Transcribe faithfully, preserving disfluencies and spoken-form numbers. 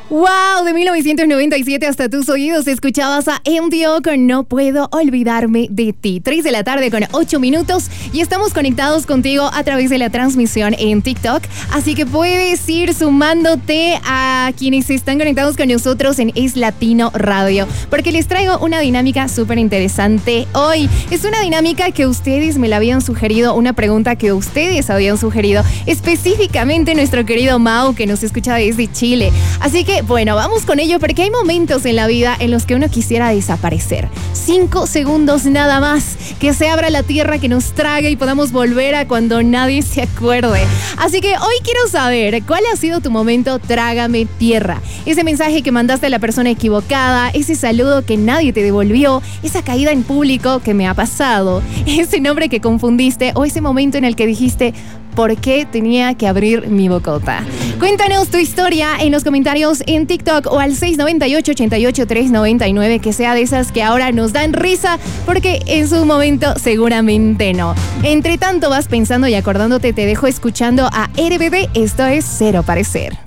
Wow, de mil novecientos noventa y siete hasta tus oídos escuchabas a M D O con No Puedo Olvidarme de Ti. tres de la tarde con ocho minutos y estamos conectados contigo a través de la transmisión en TikTok. Así que puedes ir sumándote a quienes están conectados con nosotros en Es Latino Radio, porque les traigo una dinámica súper interesante hoy. Es una dinámica que ustedes me la habían sugerido, una pregunta que ustedes habían sugerido, específicamente nuestro querido Mau, que nos escucha desde Chile. Así que bueno, vamos con ello porque hay momentos en la vida en los que uno quisiera desaparecer. Cinco segundos nada más, que se abra la tierra, que nos trague y podamos volver a cuando nadie se acuerde. Así que hoy quiero saber cuál ha sido tu momento trágame tierra. Ese mensaje que mandaste a la persona equivocada, ese saludo que nadie te devolvió, esa caída en público que me ha pasado, ese nombre que confundiste o ese momento en el que dijiste ¿por qué tenía que abrir mi bocota? Cuéntanos tu historia en los comentarios en TikTok o al seis nueve ocho, ocho ocho, tres nueve nueve, que sea de esas que ahora nos dan risa, porque en su momento seguramente no. Entre tanto vas pensando y acordándote, te dejo escuchando a R B D. Esto es Cero Parecer.